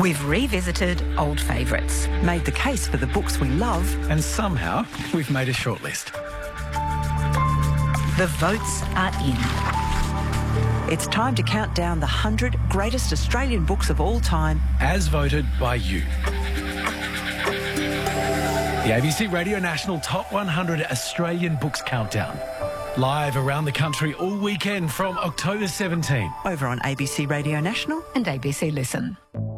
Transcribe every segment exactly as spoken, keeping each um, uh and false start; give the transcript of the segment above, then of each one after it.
We've revisited old favourites, made the case for the books we love, and somehow we've made a shortlist. The votes are in. It's time to count down the one hundred greatest Australian books of all time, as voted by you. The A B C Radio National Top one hundred Australian Books Countdown. Live around the country all weekend from October seventeenth. Over on A B C Radio National and A B C Listen.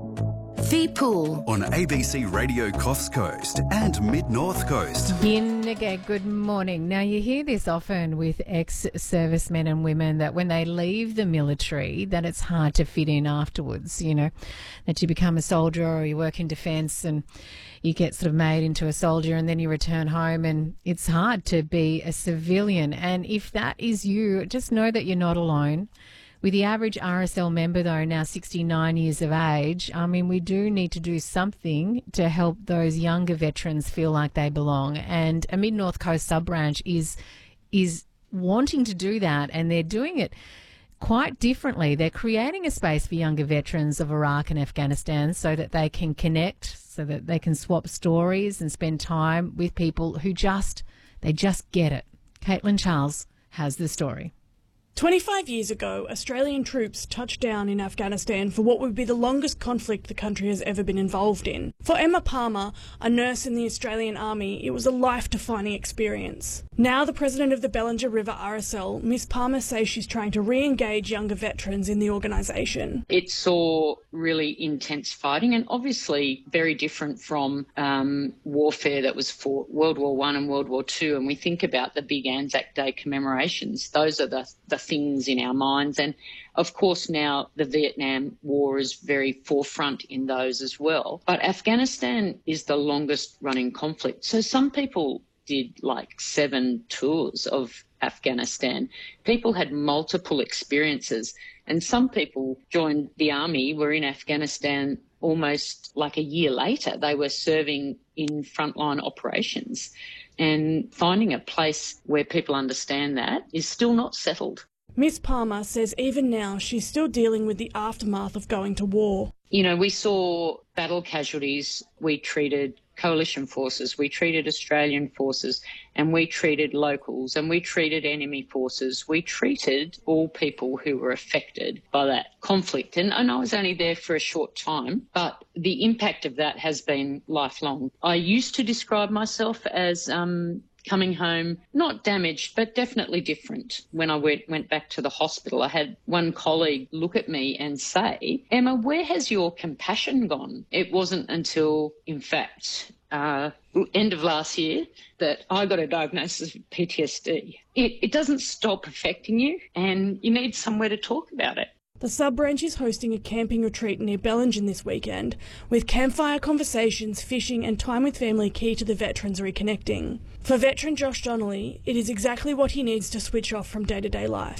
The Pool on A B C Radio Coffs Coast and Mid-North Coast. Yinnaga, good morning. Now, you hear this often with ex-servicemen and women that when they leave the military, that it's hard to fit in afterwards, you know, that you become a soldier or you work in defence and you get sort of made into a soldier and then you return home and it's hard to be a civilian. And if that is you, just know that you're not alone. With the average R S L member, though, now sixty-nine years of age, I mean, we do need to do something to help those younger veterans feel like they belong. And a Mid-North Coast sub-branch is, is wanting to do that, and they're doing it quite differently. They're creating a space for younger veterans of Iraq and Afghanistan so that they can connect, so that they can swap stories and spend time with people who just, they just get it. Caitlin Charles has the story. twenty-five years ago, Australian troops touched down in Afghanistan for what would be the longest conflict the country has ever been involved in. For Emma Palmer, a nurse in the Australian Army, it was a life-defining experience. Now the president of the Bellinger River R S L, Miss Palmer says she's trying to re-engage younger veterans in the organisation. It saw really intense fighting and obviously very different from um, warfare that was fought World War One and World War Two. And we think about the big Anzac Day commemorations. Those are the, the things in our minds. And of course now the Vietnam War is very forefront in those as well. But Afghanistan is the longest running conflict. So some people did like seven tours of Afghanistan. People had multiple experiences, and some people joined the army, were in Afghanistan almost like a year later. They were serving in frontline operations, and finding a place where people understand that is still not settled. Miss Palmer says even now she's still dealing with the aftermath of going to war. You know, we saw battle casualties. We treated coalition forces, we treated Australian forces, and we treated locals, and we treated enemy forces. We treated all people who were affected by that conflict. And, and I was only there for a short time, but the impact of that has been lifelong. I used to describe myself as um, coming home, not damaged, but definitely different. When I went, went back to the hospital, I had one colleague look at me and say, Emma, where has your compassion gone? It wasn't until, in fact, uh, end of last year that I got a diagnosis of P T S D. It, it doesn't stop affecting you, and you need somewhere to talk about it. The sub-branch is hosting a camping retreat near Bellingen this weekend, with campfire conversations, fishing and time with family key to the veterans reconnecting. For veteran Josh Donnelly, it is exactly what he needs to switch off from day-to-day life.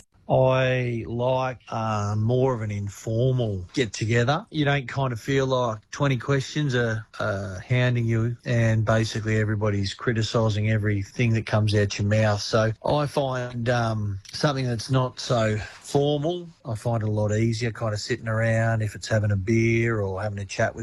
I like uh, more of an informal get-together. You don't kind of feel like twenty questions are uh, hounding you and basically everybody's criticising everything that comes out your mouth. So I find um, something that's not so formal, I find it a lot easier kind of sitting around if it's having a beer or having a chat with